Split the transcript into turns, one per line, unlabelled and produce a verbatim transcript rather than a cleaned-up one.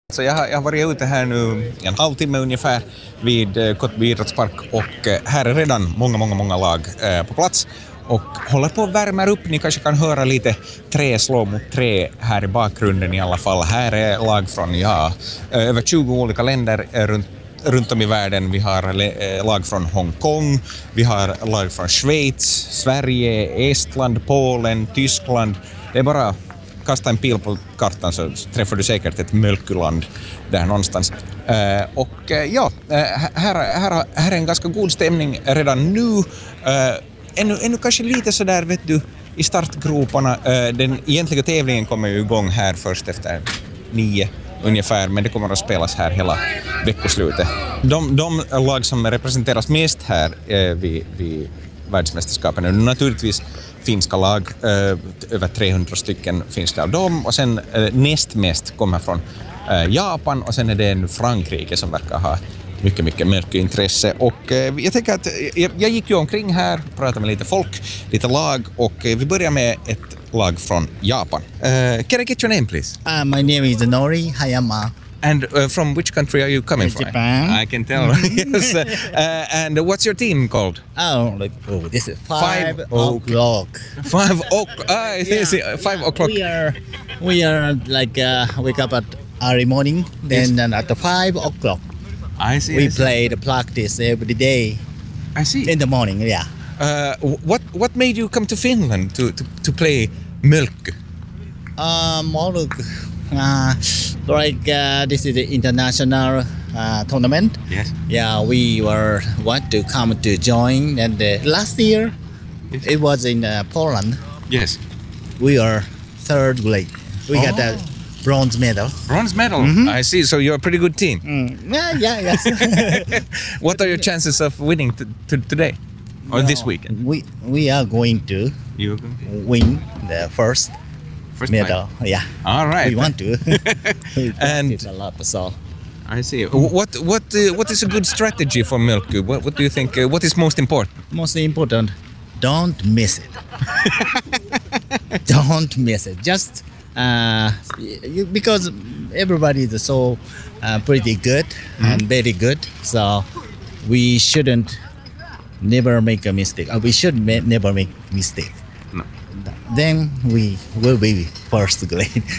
Så jag har, jag har varit ute här nu en halvtimme ungefär vid eh, Kottby idrottspark och eh, här är redan många, många, många lag eh, på plats och håller på att värma upp. Ni kanske kan höra lite trä slå mot trä här i bakgrunden i alla fall. Här är lag från ja, över tjugo olika länder eh, runt runt om i världen. Vi har eh, lag från Hongkong, vi har lag från Schweiz, Sverige, Estland, Polen, Tyskland. Det är bara kasta en pil på kartan så träffar du säkert ett mölkuland där någonstans. Uh, och uh, ja, uh, här, här, här är en ganska god stämning redan nu. Uh, ännu, ännu kanske lite sådär, vet du, i startgroparna. Uh, den egentliga tävlingen kommer ju igång här först efter nio ungefär, men det kommer att spelas här hela veckoslutet. De, de lag som representeras mest här uh, vid, vid världsmästerskapen är naturligtvis finska lag, eh, över trehundra stycken finns det av dem, och sen eh, näst mest kommer från eh, Japan, och sen är det en Frankrike som verkar ha mycket, mycket mjölkintresse. Och eh, jag tänker att jag, jag gick ju omkring här, pratade med lite folk, lite lag, och eh, vi börjar med ett lag från Japan. Uh, can I get your name, please?
Uh, my name is Nori Hayama.
And uh, from which country are you coming from?
Japan.
I can tell. Yes. Uh, and what's your team called?
Oh, like, oh this is five,
Five
o'clock.
Five o'clock. Ah, yes,
Yeah.
five o'clock.
We are, we are like uh, wake up at early morning. Then and at the five o'clock
I see.
we
I see.
play the practice every day
I see.
in the morning. Yeah.
Uh, what what made you come to Finland to to, to play Mölkky?
Um, all the, uh, like uh, this is the international uh, tournament.
Yes.
Yeah, we were want to come to join, and uh, last year
Yes.
it was in uh, Poland.
Yes.
We are third grade. We got
Oh.
a bronze medal.
Bronze medal. I see. So you're a pretty good team.
Mm. Yeah, yeah, yes.
What are your chances of winning t- t- today or this weekend?
We we are going to
You
win the first
first
medal. Yeah,
All right.
we want to. we
And-
practice a lot, so
I see. Wh- What what uh, what is a good strategy for Mölkky? What what do you think? Uh, what is most important?
most important, don't miss it. Don't miss it. Just uh, you, because everybody is so uh, pretty good and very good, so we shouldn't never make a mistake. Uh, we should ma- never make mistake.
No.
Then we will be first grade.